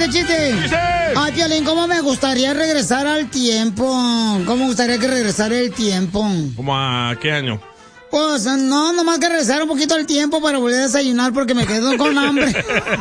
chiste? Ay, Piolín, ¿cómo me gustaría regresar al tiempo? ¿Cómo me gustaría que regresara el tiempo? ¿Cómo a qué año? Pues no, nomás que regresar un poquito al tiempo para volver a desayunar porque me quedo con hambre.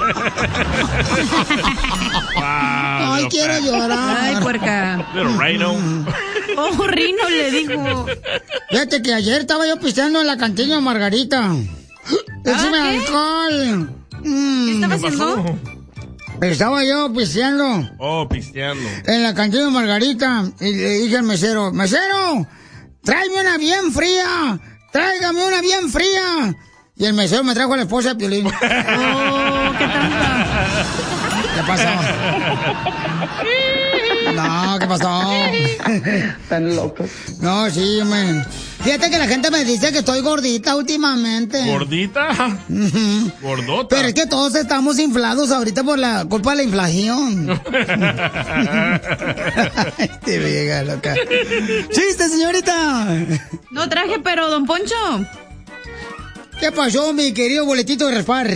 Ay, quiero llorar. Ay, puerca. Little Rhino. Oh, Rino le dijo. Fíjate que ayer estaba yo pisteando en la cantina de Margarita. ¡Échame alcohol! ¿Qué estaba haciendo? Estaba yo pisteando. Oh, pisteando. En la cantina de Margarita. Y le dije al mesero, ¡mesero! ¡Tráeme una bien fría! ¡Tráigame una bien fría! Y el mesero me trajo a la esposa de Piolín. Oh, qué trampa. ¿Qué pasó? No, ¿qué pasó? Están locos. No, sí, man. Fíjate que la gente me dice que estoy gordita últimamente. ¿Gordita? ¿Gordota? Pero es que todos estamos inflados ahorita por la culpa de la inflación. Este vieja loca. ¡Chiste, señorita! No traje, pero, don Poncho. ¿Qué pasó, mi querido boletito de raspar?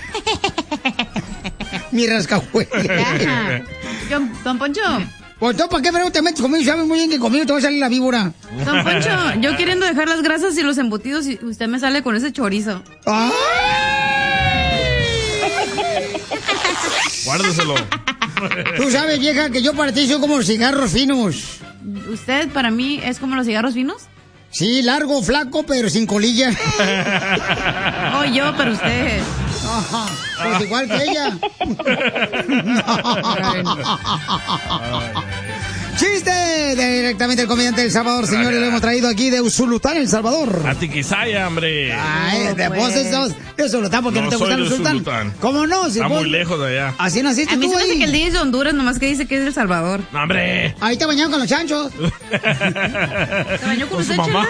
Mi rascahuele. Don Poncho. Pues tú, ¿para qué pero te metes conmigo? Sabes muy bien que conmigo te va a salir la víbora. Don Poncho, yo queriendo dejar las grasas y los embutidos y usted me sale con ese chorizo. ¡Ay! Guárdeselo. Tú sabes, vieja, que yo para ti soy como los cigarros finos. ¿Usted para mí es como los cigarros finos? Sí, largo, flaco, pero sin colilla. Oh, yo, pero usted. Ajá, pues igual que ella. ¡Chiste! Directamente el comediante del Salvador, señores, lo hemos traído aquí de Usulután, El Salvador. A Tiquisaya, hombre. Ay, después de Usulután, porque no te gusta Usulután. ¿Cómo no? Si está vos... muy lejos de allá. Así naciste tú. A mí se me hace que el día es de Honduras, nomás que dice que es de El Salvador. ¡No, hombre! Ahí te bañaron con los chanchos. ¿Te bañó con su mamá?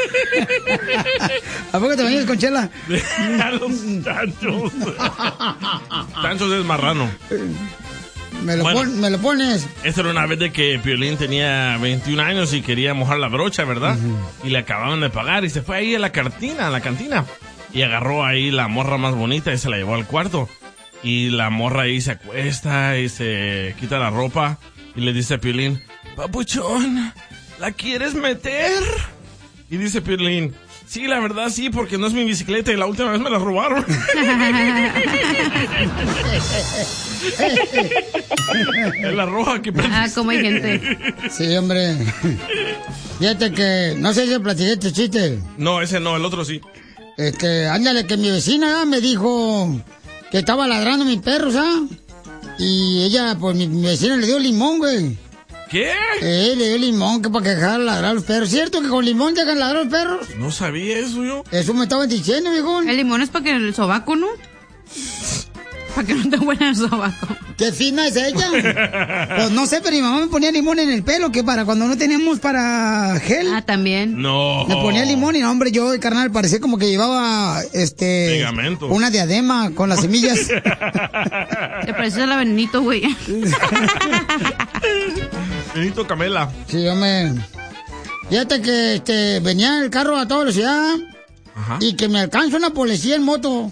¿A poco te bañas con Chela? A los chanchos. Chanchos es marrano. Me lo pones. Esta era una vez de que Piolín tenía 21 años y quería mojar la brocha, ¿verdad? Y le acababan de pagar y se fue ahí a la cantina. Y agarró ahí la morra más bonita y se la llevó al cuarto. Y la morra ahí se acuesta y se quita la ropa y le dice a Piolín, papuchón, ¿la quieres meter? Y dice Piolín, sí, la verdad sí, porque no es mi bicicleta y la última vez me la robaron. Es la roja que perdiste. Ah, como hay gente. Sí, hombre. Fíjate que, no sé si platiqué este chiste. No, ese no, el otro sí. Ándale, que mi vecina me dijo que estaba ladrando mi perro, ¿sabes? Y ella, pues mi vecina le dio limón, güey. ¿Qué? Le dio limón que para que dejara ladrar a los perros. ¿Cierto que con limón dejan ladrar a los perros? No sabía eso yo. Eso me estaban diciendo, viejo. El limón es para que el sobaco, ¿no? Para que no te huela el sobaco. ¿Qué fina es ella? Pues no sé, pero mi mamá me ponía limón en el pelo, que para cuando no teníamos para gel. Ah, también. No. Me ponía limón y no, hombre, yo, carnal, parecía como que llevaba, pegamento. Una diadema con las semillas. Te pareció la Benito, güey. Benito Camela. Sí, hombre. Fíjate que venía el carro a toda velocidad. Ajá. Y que me alcanza una policía en moto.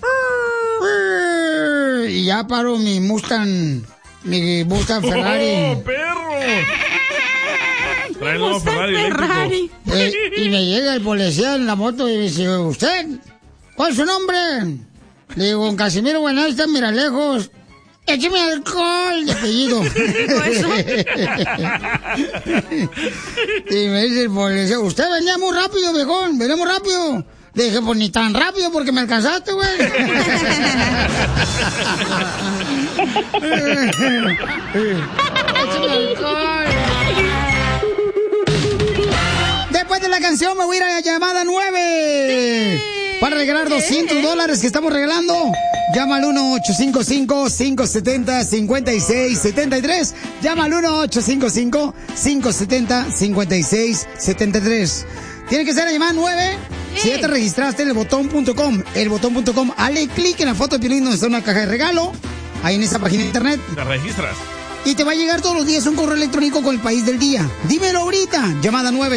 Y ya paro mi Mustang Ferrari. ¡Oh, perro! Trae el nuevo Ferrari eléctrico. Y me llega el policía en la moto y dice, ¿usted? ¿Cuál es su nombre? Le digo, don Casimiro Buenalta, mira lejos. ¡Écheme alcohol! De apellido. Y me dice el policía, usted venía muy rápido, viejón, venía muy rápido. Le dije, pues ni tan rápido porque me alcanzaste, güey. ¡Échame alcohol! Después de la canción me voy a ir a la llamada 9 para regalar $200 que estamos regalando. Llama al 1-855-570-5673. Llama al 1-855-570-5673. Tiene que ser la llamada 9. Si ya te registraste en elbotón.com, elbotón.com, hale clic en la foto de Piolín donde está una caja de regalo. Ahí en esa página de internet. Te registras. Y te va a llegar todos los días un correo electrónico con el país del día. Dímelo ahorita. Llamada 9.